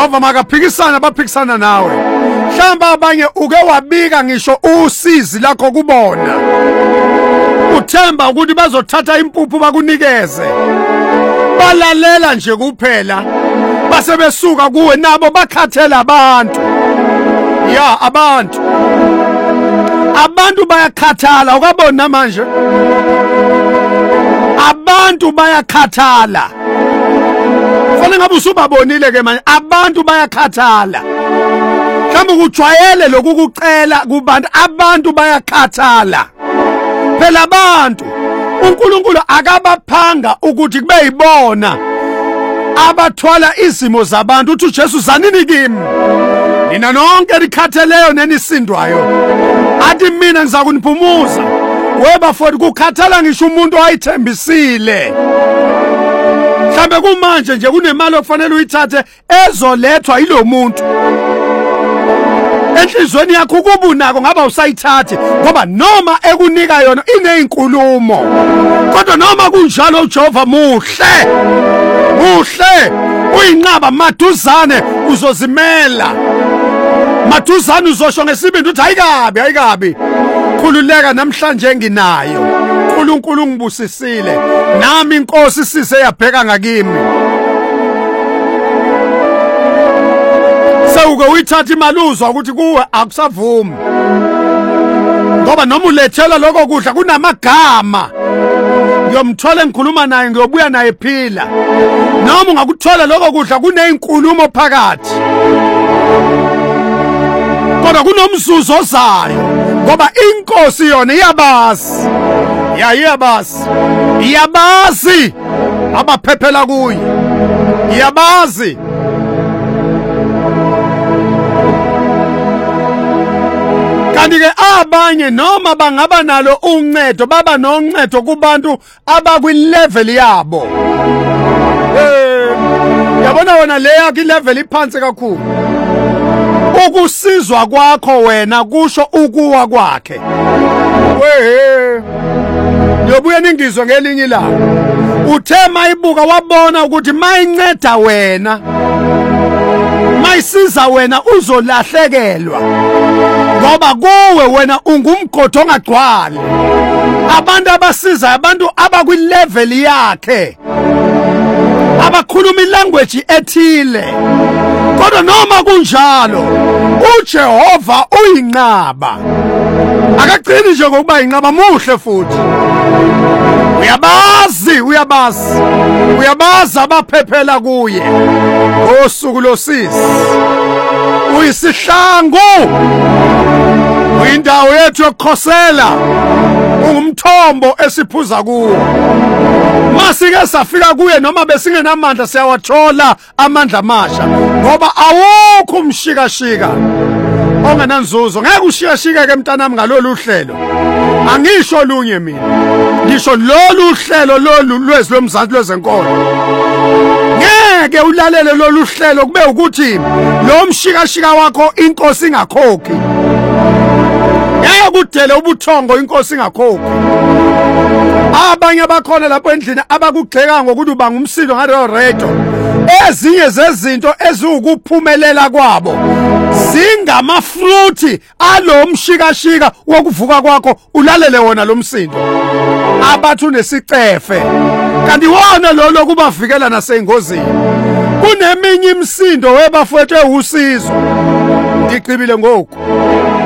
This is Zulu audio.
uJehova makaphikisana abaphikisana nawe. Mhlamba abanye uke wabika ngisho usizi lakho kubona. Uthemba ukuthi bazothatha impuphu bakunikeze. Balalela nje kuphela. Base besuka kuwe nabo bakhathela abantu. Ya abantu. Abantu bayakhathala ukabona manje. Abantu bayakhathala. Kufanele ngabe usubabonile ke manje abantu bayakhathala. Mhlawumbe ukujwayele lokukucela kubantu abantu bayakhathala. Phela abantu uNkulunkulu akabaphanga ukuthi kube yibona abathwala izimo zabantu uthi uJesu zanini kimi nina nonke likhatheleyo nenisindwayo athi mina ngizakuniphumuza weba futhi kukhathala ngisho umuntu ayithembisile. Mhlambe kumanje nje kunemali okufanele uyithathe ezolethwa yilo muntu enhlizweni yakho ukuba nako ngaba usayithathi ngoba noma ekunika yona inezinkulumo kodwa noma kunjalo uJehova muhle uyinqaba maduzane uzozimela maduzane uzosho ngesibindi uthi ayikabi khululeka namhlanje nginayo uNkulunkulu ngibusisile nami inkosi sise yabheka ngakimi. Sewuke uyithatha imali uzwa ukuthi kuwe akusavumi ngoba noma ulethela lokho kudla kunamagama ngiyomthola engikhuluma naye ngiyobuya naye ephila noma ungakuthola lokho kudla kunezinkulumo phakathi kodwa kunomzuzu ozayo ngoba inkosi yona iyabazi iyabazi abaphephela kuye iyabazi. Kanti-ke abanye noma bangaba nalo uncedo baba noncedo kubantu abakwilevel yabo. Yabona wena le yakhe ilevel iphansi kakhulu. Ukusizwa kwakho wena kusho ukuwa kwakhe. Yobuye ningizwe ngelinye ilanga. Uthe mayibuka wabona ukuthi mayinceda wena mayisiza wena uzolahlekelwa ngoba kuwe wena ungumgodi ongagcwali. Abantu abasiza abantu abakwilevel yakhe abakhuluma ilanguage ethile kodwa noma kunjalo uJehova uyinqaba akagcini nje ngokuba inqaba muhle futhi uyabazi abaphephela kuye ngosuku losisi uyisihlangu uyindawo yethu yokukhosela ungumthombo esiphuza kuwo masike safika kuye noma besingenamandla siyawathola amandla amasha ngoba awukho umshikashika ongenanzuzo ngeke ushikashike ke mntanami ngalolu hlelo angisho lunye mina ngisho lolu hlelo lolu lwezi lomzansi lwezenkolo ngeke ulalele lolu hlelo kube ukuthi lo mshikashika wakho inkosi ingakhokhi ngeke kudele ubuthongo inkosi ingakhokhi. Abanye abakhona lapho endlini abakugxeka ngokuthi uba ngumsindo ngaleyo radio ezinye zezinto eziwukuphumelela kwabo zingamafruthi alo mshikashika wokuvuka kwakho ulalele wona lo msindo abathi unesicefe kanti wona lo lokubavikela nasengozini kuneminye imisindo webafethe usizo ngicibile ngoku.